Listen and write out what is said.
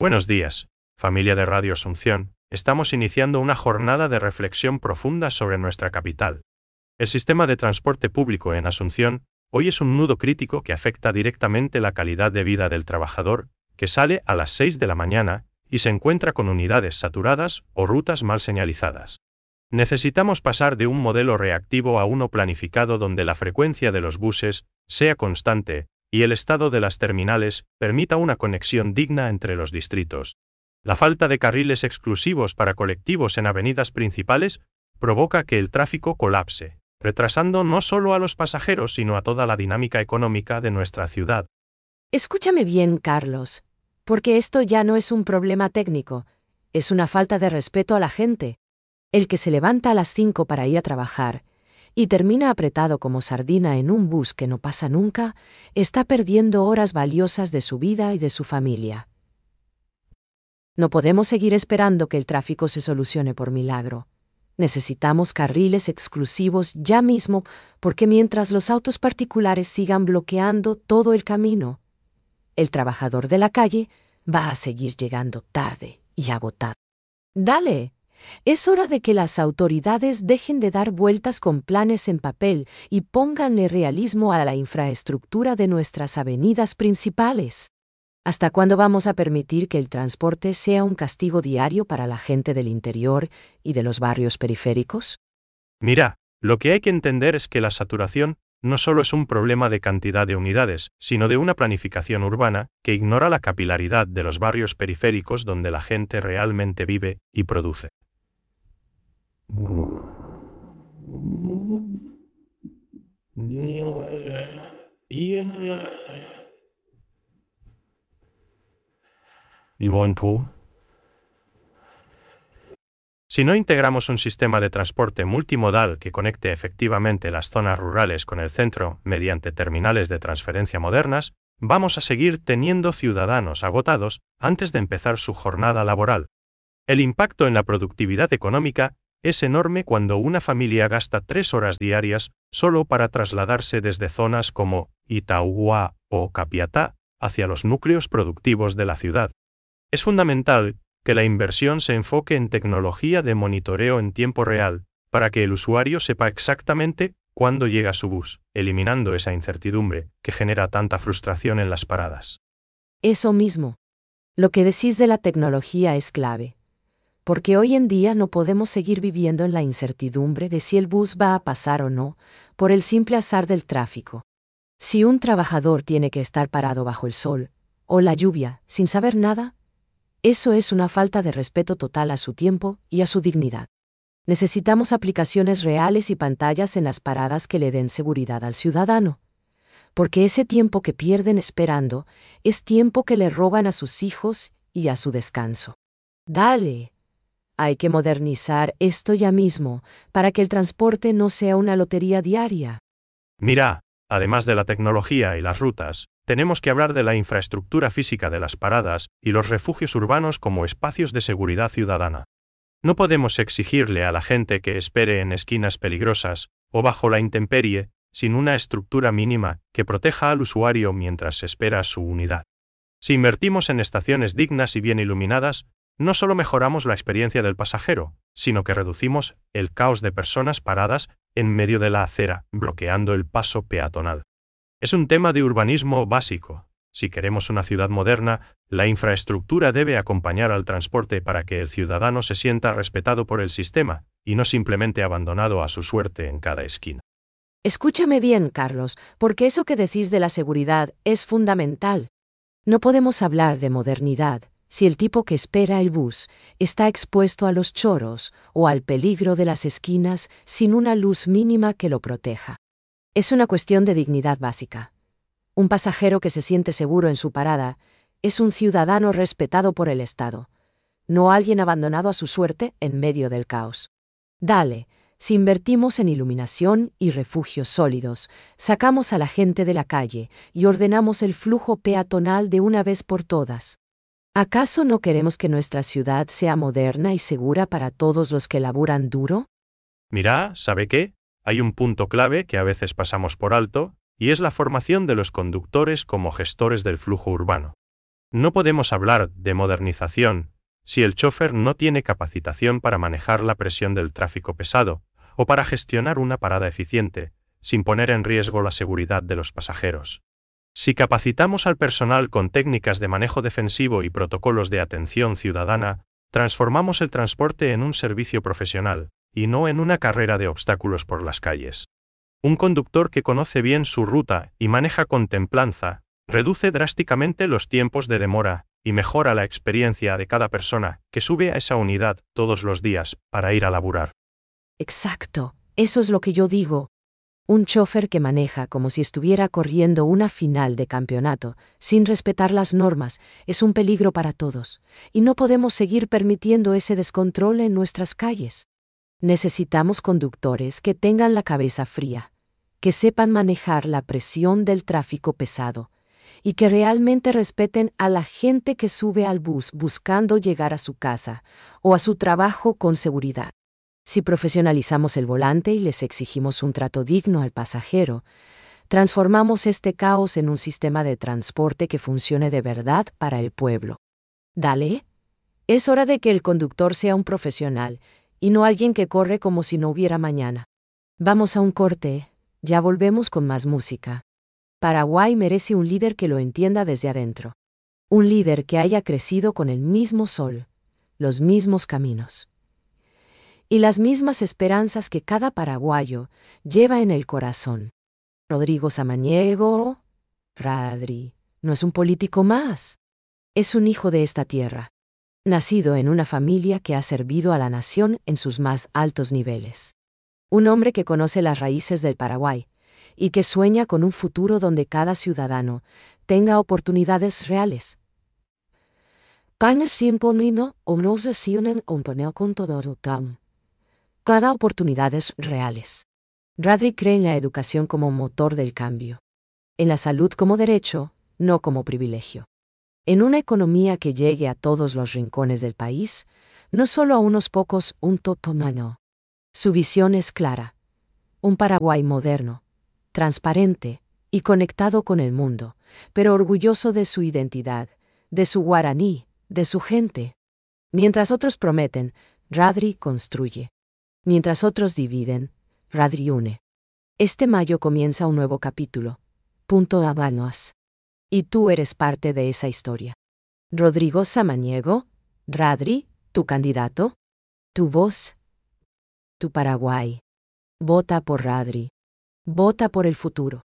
Buenos días, familia de Radio Asunción. Estamos iniciando una jornada de reflexión profunda sobre nuestra capital. El sistema de transporte público en Asunción hoy es un nudo crítico que afecta directamente la calidad de vida del trabajador, que sale a las 6 de la mañana y se encuentra con unidades saturadas o rutas mal señalizadas. Necesitamos pasar de un modelo reactivo a uno planificado donde la frecuencia de los buses sea constante y el estado de las terminales permita una conexión digna entre los distritos. La falta de carriles exclusivos para colectivos en avenidas principales provoca que el tráfico colapse, retrasando no solo a los pasajeros sino a toda la dinámica económica de nuestra ciudad. Escúchame bien, Carlos, porque esto ya no es un problema técnico, es una falta de respeto a la gente. El que se levanta a las 5 para ir a trabajar y termina apretado como sardina en un bus que no pasa nunca, está perdiendo horas valiosas de su vida y de su familia. No podemos seguir esperando que el tráfico se solucione por milagro. Necesitamos carriles exclusivos ya mismo, porque mientras los autos particulares sigan bloqueando todo el camino, el trabajador de la calle va a seguir llegando tarde y agotado. ¡Dale! Es hora de que las autoridades dejen de dar vueltas con planes en papel y pónganle realismo a la infraestructura de nuestras avenidas principales. ¿Hasta cuándo vamos a permitir que el transporte sea un castigo diario para la gente del interior y de los barrios periféricos? Mira, lo que hay que entender es que la saturación no solo es un problema de cantidad de unidades, sino de una planificación urbana que ignora la capilaridad de los barrios periféricos donde la gente realmente vive y produce. Si no integramos un sistema de transporte multimodal que conecte efectivamente las zonas rurales con el centro mediante terminales de transferencia modernas, vamos a seguir teniendo ciudadanos agotados antes de empezar su jornada laboral. El impacto en la productividad económica es enorme cuando una familia gasta 3 horas diarias solo para trasladarse desde zonas como Itauguá o Capiatá hacia los núcleos productivos de la ciudad. Es fundamental que la inversión se enfoque en tecnología de monitoreo en tiempo real, para que el usuario sepa exactamente cuándo llega su bus, eliminando esa incertidumbre que genera tanta frustración en las paradas. Eso mismo. Lo que decís de la tecnología es clave. Porque hoy en día no podemos seguir viviendo en la incertidumbre de si el bus va a pasar o no, por el simple azar del tráfico. Si un trabajador tiene que estar parado bajo el sol, o la lluvia, sin saber nada, eso es una falta de respeto total a su tiempo y a su dignidad. Necesitamos aplicaciones reales y pantallas en las paradas que le den seguridad al ciudadano. Porque ese tiempo que pierden esperando es tiempo que le roban a sus hijos y a su descanso. ¡Dale! Hay que modernizar esto ya mismo, para que el transporte no sea una lotería diaria. Mira, además de la tecnología y las rutas, tenemos que hablar de la infraestructura física de las paradas y los refugios urbanos como espacios de seguridad ciudadana. No podemos exigirle a la gente que espere en esquinas peligrosas o bajo la intemperie, sin una estructura mínima que proteja al usuario mientras se espera su unidad. Si invertimos en estaciones dignas y bien iluminadas, no solo mejoramos la experiencia del pasajero, sino que reducimos el caos de personas paradas en medio de la acera, bloqueando el paso peatonal. Es un tema de urbanismo básico. Si queremos una ciudad moderna, la infraestructura debe acompañar al transporte para que el ciudadano se sienta respetado por el sistema, y no simplemente abandonado a su suerte en cada esquina. Escúchame bien, Carlos, porque eso que decís de la seguridad es fundamental. No podemos hablar de modernidad si el tipo que espera el bus está expuesto a los choros o al peligro de las esquinas sin una luz mínima que lo proteja. Es una cuestión de dignidad básica. Un pasajero que se siente seguro en su parada es un ciudadano respetado por el Estado, no alguien abandonado a su suerte en medio del caos. Dale, si invertimos en iluminación y refugios sólidos, sacamos a la gente de la calle y ordenamos el flujo peatonal de una vez por todas. ¿Acaso no queremos que nuestra ciudad sea moderna y segura para todos los que laburan duro? Mira, ¿sabe qué? Hay un punto clave que a veces pasamos por alto, y es la formación de los conductores como gestores del flujo urbano. No podemos hablar de modernización si el chofer no tiene capacitación para manejar la presión del tráfico pesado o para gestionar una parada eficiente, sin poner en riesgo la seguridad de los pasajeros. Si capacitamos al personal con técnicas de manejo defensivo y protocolos de atención ciudadana, transformamos el transporte en un servicio profesional, y no en una carrera de obstáculos por las calles. Un conductor que conoce bien su ruta y maneja con templanza, reduce drásticamente los tiempos de demora y mejora la experiencia de cada persona que sube a esa unidad todos los días para ir a laburar. Exacto, eso es lo que yo digo. Un chofer que maneja como si estuviera corriendo una final de campeonato, sin respetar las normas, es un peligro para todos, y no podemos seguir permitiendo ese descontrol en nuestras calles. Necesitamos conductores que tengan la cabeza fría, que sepan manejar la presión del tráfico pesado, y que realmente respeten a la gente que sube al bus buscando llegar a su casa o a su trabajo con seguridad. Si profesionalizamos el volante y les exigimos un trato digno al pasajero, transformamos este caos en un sistema de transporte que funcione de verdad para el pueblo. Dale, es hora de que el conductor sea un profesional y no alguien que corre como si no hubiera mañana. Vamos a un corte, ya volvemos con más música. Paraguay merece un líder que lo entienda desde adentro. Un líder que haya crecido con el mismo sol, los mismos caminos y las mismas esperanzas que cada paraguayo lleva en el corazón. Rodrigo Samaniego, Radri, no es un político más. Es un hijo de esta tierra, nacido en una familia que ha servido a la nación en sus más altos niveles. Un hombre que conoce las raíces del Paraguay y que sueña con un futuro donde cada ciudadano tenga oportunidades reales. Cada oportunidades reales. Radri cree en la educación como motor del cambio. En la salud como derecho, no como privilegio. En una economía que llegue a todos los rincones del país, no solo a unos pocos, un totomano. Su visión es clara. Un Paraguay moderno, transparente y conectado con el mundo, pero orgulloso de su identidad, de su guaraní, de su gente. Mientras otros prometen, Radri construye. Mientras otros dividen, Radri une. Este mayo comienza un nuevo capítulo. Punto Habanos. Y tú eres parte de esa historia. Rodrigo Samaniego, Radri, tu candidato, tu voz, tu Paraguay. Vota por Radri. Vota por el futuro.